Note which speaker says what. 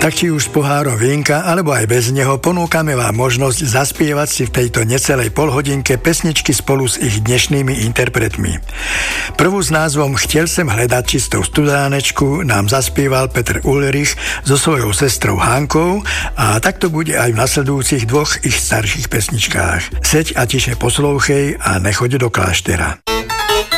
Speaker 1: Tak či už s pohárom vínka, alebo aj bez neho, ponúkame vám možnosť zaspievať si v tejto necelej polhodinke pesničky spolu s ich dnešnými interpretmi. Prvú s názvom Chtěl jsem hledat čistou studánečku nám zaspieval Petr Ulrich so svojou sestrou Hankou a tak to bude aj v nasledujúcich dvoch ich starších pesničkách. Seď a tiše poslouchej a nechoď do kláštera.